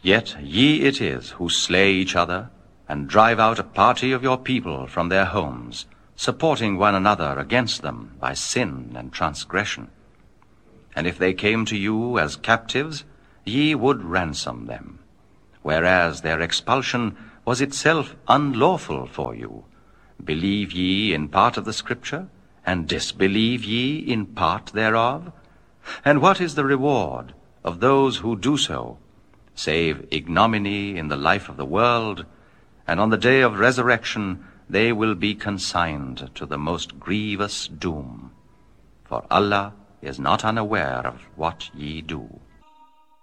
Yet ye it is who slay each other, and drive out a party of your people from their homes, supporting one another against them by sin and transgression. And if they came to you as captives, ye would ransom them, whereas their expulsion was itself unlawful for you. Believe ye in part of the Scripture, and disbelieve ye in part thereof? And what is the reward of those who do so, save ignominy in the life of the world, and on the day of resurrection they will be consigned to the most grievous doom. For Allah is not unaware of what ye do.